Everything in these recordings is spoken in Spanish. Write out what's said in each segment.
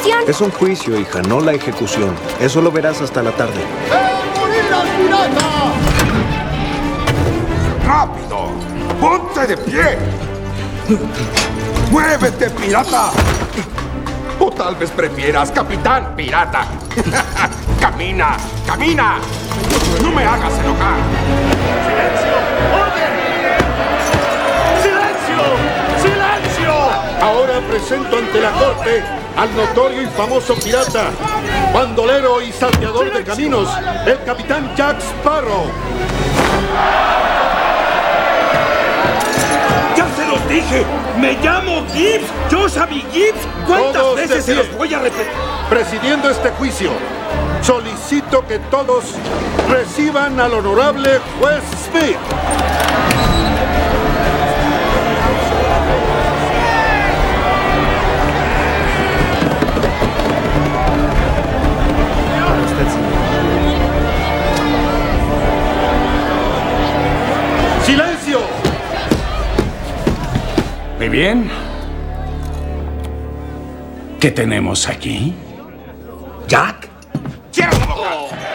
ejecución. Es un juicio, hija, no la ejecución. Eso lo verás hasta la tarde. ¡Morir al pirata! ¡Rápido! ¡Ponte de pie! ¡Muévete, pirata! O tal vez prefieras Capitán Pirata. ¡Camina! ¡Camina! ¡No me hagas enojar! ¡Silencio! ¡Orden! ¡Silencio! ¡Silencio! Ahora presento ante la corte al notorio y famoso pirata, bandolero y salteador de caminos, el capitán Jack Sparrow. ¡Ya se los dije! ¡Me llamo Gibbs! ¡Joshua Gibbs! ¿Cuántas Todos veces de se pie. los voy a repetir? Presidiendo este juicio, solicito que todos reciban al honorable juez Smith. ¡Silencio! Muy bien. ¿Qué tenemos aquí? ¿Jack? ¡Cierra la boca!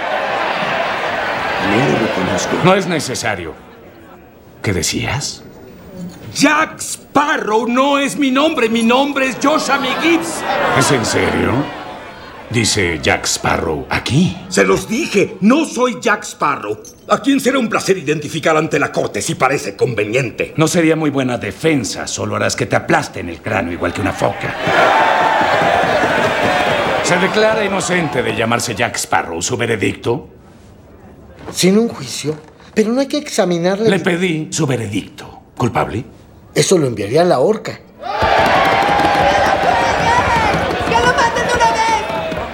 No lo reconozco. No es necesario. ¿Qué decías? Jack Sparrow no es mi nombre. Mi nombre es Joshua Gibbs. ¿Es en serio? Dice Jack Sparrow aquí. Se los dije, no soy Jack Sparrow. A quien será un placer identificar ante la corte si parece conveniente. No sería muy buena defensa. Solo harás que te aplasten el cráneo igual que una foca. Se declara inocente de llamarse Jack Sparrow. ¿Su veredicto? Sin un juicio. Pero no hay que examinarle... Le pedí su veredicto. ¿Culpable? Eso lo enviaría a la horca. ¡Que lo maten de una vez!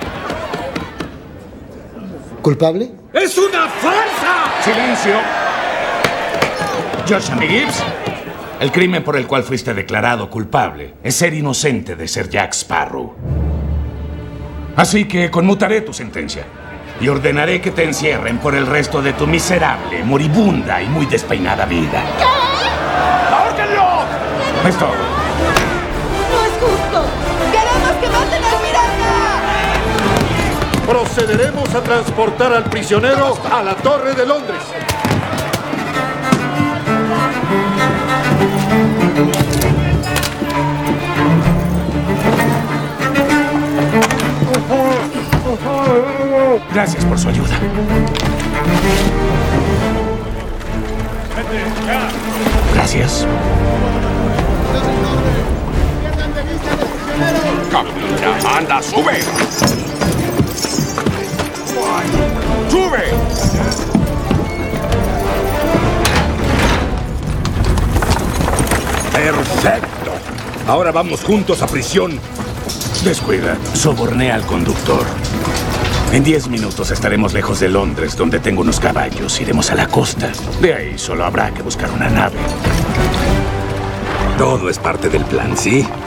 ¿Culpable? ¡Es una farsa! ¡Silencio! Joshua Gibbs, el crimen por el cual fuiste declarado culpable es ser inocente de ser Jack Sparrow. Así que conmutaré tu sentencia y ordenaré que te encierren por el resto de tu miserable, moribunda y muy despeinada vida. ¿Qué? ¡Ahórquenlo! Es todo. ¡No es justo! ¡Queremos que maten al pirata! Procederemos a transportar al prisionero a la Torre de Londres. Gracias por su ayuda. Gracias. ¡Camina! ¡Anda! ¡Sube! ¡Sube! ¡Perfecto! Ahora vamos juntos a prisión. Descuida. Soborné al conductor. En 10 minutos estaremos lejos de Londres, donde tengo unos caballos. Iremos a la costa. De ahí solo habrá que buscar una nave. Todo es parte del plan, ¿sí?